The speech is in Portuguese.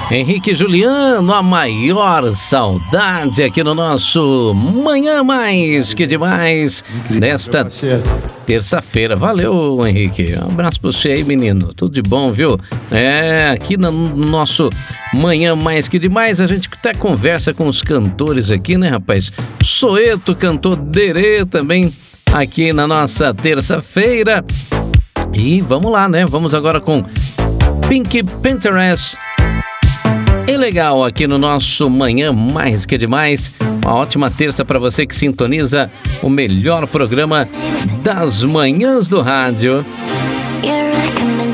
Henrique e Juliano, a maior saudade aqui no nosso Manhã Mais Que Demais, nesta terça-feira. Valeu, Henrique. Um abraço pra você aí, menino. Tudo de bom, viu? Aqui no nosso Manhã Mais Que Demais, a gente até conversa com os cantores aqui, né, rapaz? Soeto cantou Derê também aqui na nossa terça-feira. E vamos lá, né? Vamos agora com Pink Panthers. E legal aqui no nosso Manhã Mais Que Demais. Uma ótima terça para você que sintoniza o melhor programa das manhãs do rádio. You're